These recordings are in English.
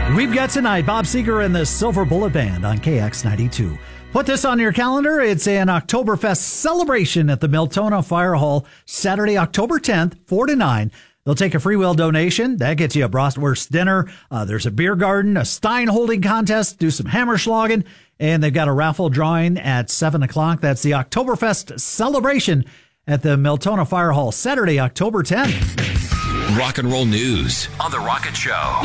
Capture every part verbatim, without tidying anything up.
We've got tonight Bob Seger and the Silver Bullet Band on K X ninety-two. Put this on your calendar. It's an Oktoberfest celebration at the Miltona Fire Hall, Saturday, October tenth, four to nine. They'll take a free will donation. That gets you a bratwurst dinner. Uh, there's a beer garden, a Stein holding contest, do some hammerschlagen, and they've got a raffle drawing at seven o'clock. That's the Oktoberfest celebration at the Miltona Fire Hall, Saturday, October tenth. Rock and roll news on The Rocket Show.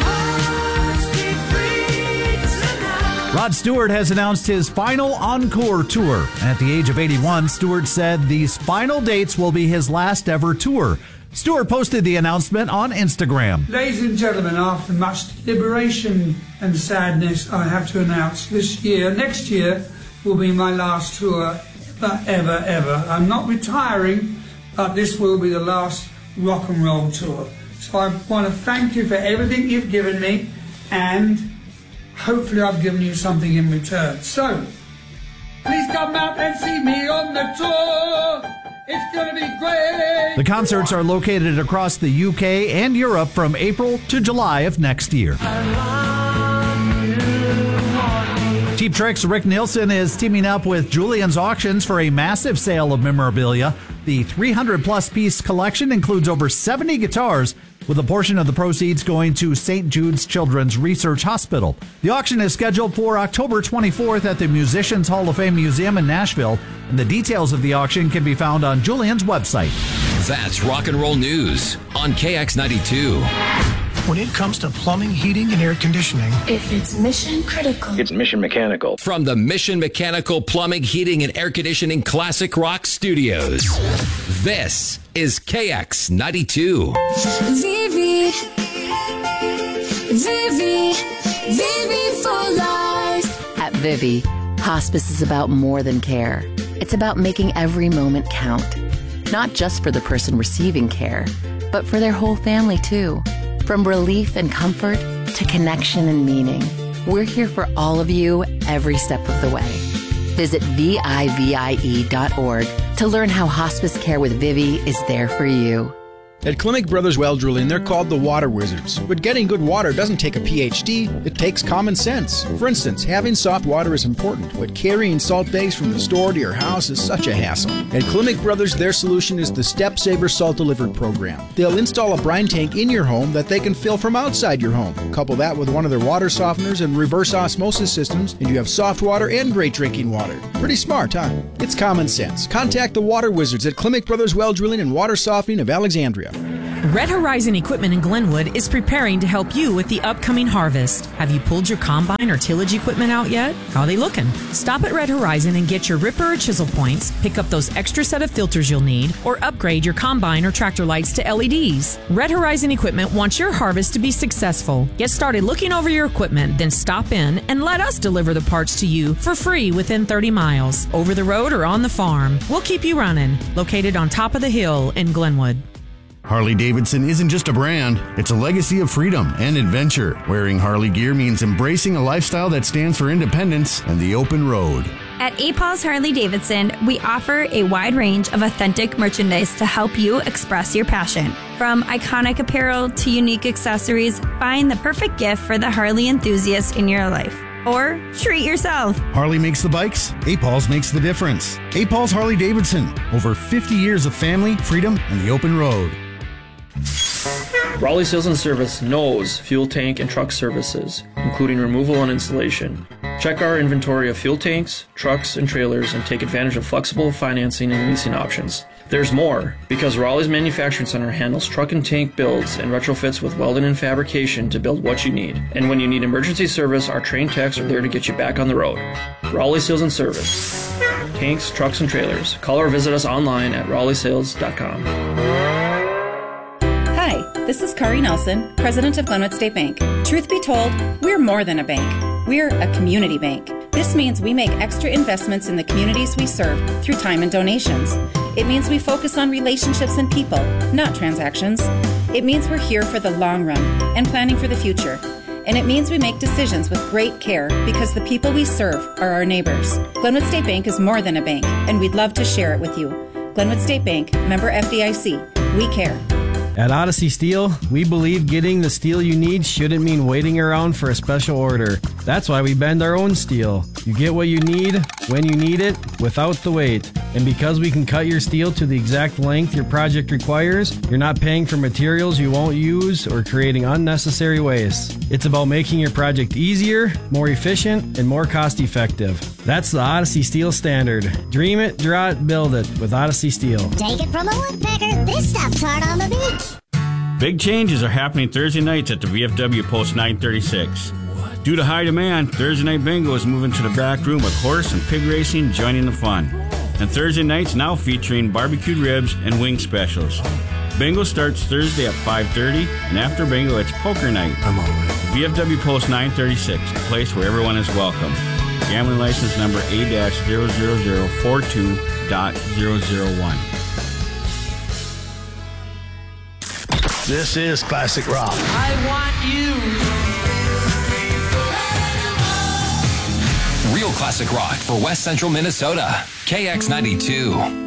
Rod Stewart has announced his final encore tour. At the age of eighty-one, Stewart said these final dates will be his last ever tour. Stewart posted the announcement on Instagram. Ladies and gentlemen, after much deliberation and sadness, I have to announce this year, next year, will be my last tour ever, ever, ever. I'm not retiring, but this will be the last rock and roll tour. So I want to thank you for everything you've given me, and hopefully I've given you something in return. So, please come out and see me on the tour. It's going to be great. The concerts are located across the U K and Europe from April to July of next year. Cheap Trick's Rick Nielsen is teaming up with Julian's Auctions for a massive sale of memorabilia. The three hundred plus piece collection includes over seventy guitars, with a portion of the proceeds going to Saint Jude's Children's Research Hospital. The auction is scheduled for October twenty-fourth at the Musicians Hall of Fame Museum in Nashville, and the details of the auction can be found on Julian's website. That's rock and roll news on K X ninety-two. When it comes to plumbing, heating, and air conditioning, if it's mission critical, it's Mission Mechanical. From the Mission Mechanical Plumbing, Heating, and Air Conditioning Classic Rock Studios, this is K X ninety-two. Vivi, Vivi, Vivi for life. At Vivi, hospice is about more than care. It's about making every moment count. Not just for the person receiving care, but for their whole family too. From relief and comfort to connection and meaning, we're here for all of you every step of the way. Visit V I V I E dot org to learn how hospice care with Vivi is there for you. At Klimek Brothers Well Drilling, they're called the Water Wizards. But getting good water doesn't take a P H D, it takes common sense. For instance, having soft water is important, but carrying salt bags from the store to your house is such a hassle. At Klimek Brothers, their solution is the Step Saver Salt Delivered program. They'll install a brine tank in your home that they can fill from outside your home. Couple that with one of their water softeners and reverse osmosis systems, and you have soft water and great drinking water. Pretty smart, huh? It's common sense. Contact the Water Wizards at Klimek Brothers Well Drilling and Water Softening of Alexandria. Red Horizon Equipment in Glenwood is preparing to help you with the upcoming harvest. Have you pulled your combine or tillage equipment out yet? How are they looking? Stop at Red Horizon and get your ripper or chisel points, pick up those extra set of filters you'll need, or upgrade your combine or tractor lights to L E Ds. Red Horizon Equipment wants your harvest to be successful. Get started looking over your equipment, then stop in and let us deliver the parts to you for free within thirty miles, over the road or on the farm. We'll keep you running. Located on top of the hill in Glenwood. Harley-Davidson isn't just a brand, it's a legacy of freedom and adventure. Wearing Harley gear means embracing a lifestyle that stands for independence and the open road. At A. Paul's Harley-Davidson, we offer a wide range of authentic merchandise to help you express your passion. From iconic apparel to unique accessories, find the perfect gift for the Harley enthusiast in your life. Or treat yourself. Harley makes the bikes, A. Paul's makes the difference. A. Paul's Harley-Davidson, over fifty years of family, freedom, and the open road. Raleigh Sales and Service knows fuel tank and truck services, including removal and installation. Check our inventory of fuel tanks, trucks, and trailers and take advantage of flexible financing and leasing options. There's more, because Raleigh's Manufacturing Center handles truck and tank builds and retrofits with welding and fabrication to build what you need. And when you need emergency service, our trained techs are there to get you back on the road. Raleigh Sales and Service. Tanks, trucks, and trailers. Call or visit us online at raleigh sales dot com. Hi, this is Kari Nelson, president of Glenwood State Bank. Truth be told, we're more than a bank. We're a community bank. This means we make extra investments in the communities we serve through time and donations. It means we focus on relationships and people, not transactions. It means we're here for the long run and planning for the future. And it means we make decisions with great care because the people we serve are our neighbors. Glenwood State Bank is more than a bank, and we'd love to share it with you. Glenwood State Bank, member F D I C. We care. At Odyssey Steel, we believe getting the steel you need shouldn't mean waiting around for a special order. That's why we bend our own steel. You get what you need, when you need it, without the wait. And because we can cut your steel to the exact length your project requires, you're not paying for materials you won't use or creating unnecessary waste. It's about making your project easier, more efficient, and more cost-effective. That's the Odyssey Steel standard. Dream it, draw it, build it with Odyssey Steel. Take it from a woodpecker, this stuff's hard on the beach. Big changes are happening Thursday nights at the V F W Post nine thirty-six. Due to high demand, Thursday Night Bingo is moving to the back room with horse and pig racing joining the fun. And Thursday nights now featuring barbecued ribs and wing specials. Bingo starts Thursday at five thirty, and after bingo, it's poker night. I'm all right. V F W Post nine thirty-six, a place where everyone is welcome. Gambling license number A zero zero zero four two dot zero zero one. This is classic rock. I want you. Real classic rock for West Central Minnesota. K X ninety-two.